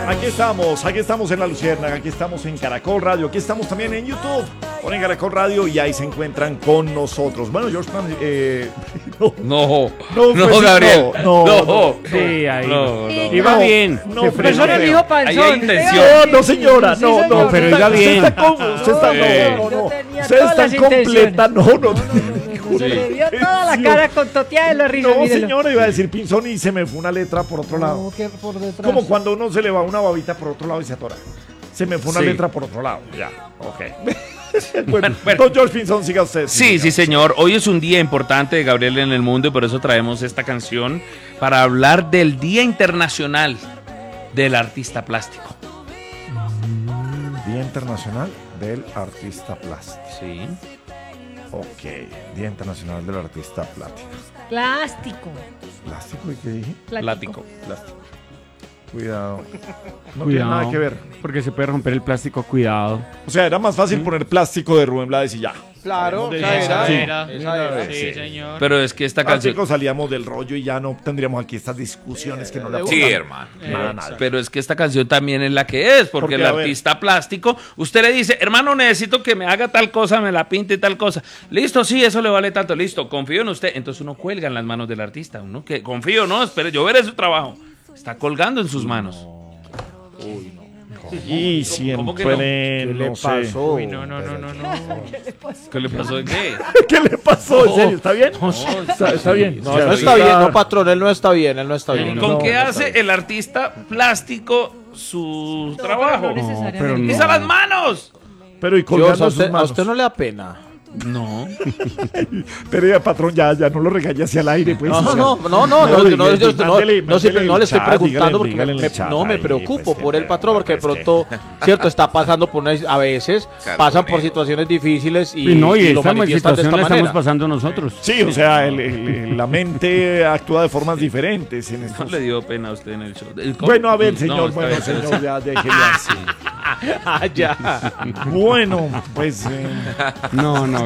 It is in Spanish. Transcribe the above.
Aquí estamos en La Luciérnaga, aquí estamos en Caracol Radio, aquí estamos también en YouTube. Ponen Caracol Radio y ahí se encuentran con nosotros. Bueno, George No, pues, Gabriel. No. Sí, ahí. No. Iba bien. No, Se pero frenó. eso dijo panzón. Ahí hay intención. No, señora, Sí, no, señor. Pero iba bien. Usted está Yo tenía Usted todas está las completa, no. Se le vio toda la cara con toteada de la risa. No, mírelo. señora, iba a decir pinzón y se me fue una letra por otro lado. No, que por detrás. Como cuando uno se le va una babita por otro lado y se atora. Se me fue una Sí. letra por otro lado. Ya, ok. Bueno, Bueno. don George Pinzón, siga usted. Sí, señor. Hoy es un día importante de Gabriel en el mundo y por eso traemos esta canción para hablar del Día Internacional del Artista Plástico. Día Internacional del Artista Plástico. Sí. Ok, Día Internacional del Artista Plástico. Plástico. ¿Plástico y qué dije? Plástico. Plástico. Cuidado. No tiene Cuidado. nada que ver. Porque se puede romper el plástico, cuidado. O sea, era más fácil poner plástico de Rubén Blades y ya. Claro, Esa esa era. era. Sí, señor. Pero es que esta canción... Chicos, salíamos del rollo y ya no tendríamos aquí estas discusiones que no la Sí, pongan. hermano. Nada. Pero es que esta canción también es la que es, porque Porque, el a ver. artista plástico, usted le dice, hermano, necesito que me haga tal cosa, me la pinte y tal cosa. Listo, sí, eso le vale tanto, listo, confío en usted. Entonces uno cuelga en las manos del artista, uno que confío, no, espere, yo veré su trabajo. Está colgando en sus manos. Y ¿Cómo que siempre ¿Qué le no sé. pasó? Uy, no. ¿Qué le pasó de qué? ¿Qué le pasó? ¿En serio? ¿Está bien? Está bien. No, no está bien, no, patrón, él no está bien, él no está bien. ¿Con No, qué no hace el artista plástico su trabajo? No necesariamente. pero no. ¡Utiliza las manos! Pero y Dios, colgando a sus usted manos. no le da pena. No. Pero ya, patrón, ya no lo regañe hacia el aire, pues. No, o sea. no, siempre no le estoy preguntando porque me preocupo por el patrón porque de pronto, cierto, está pasando por a veces pasan por situaciones difíciles y Y lo esta manifiestan de situación esta la estamos manera. pasando nosotros. Sí, o sea, la mente actúa de formas diferentes en No estos... le dio pena a usted en el show. Bueno, a ver, No, señor, está bueno, bien, señor, ya déjelo así. Ah, ya. Bueno, pues... No.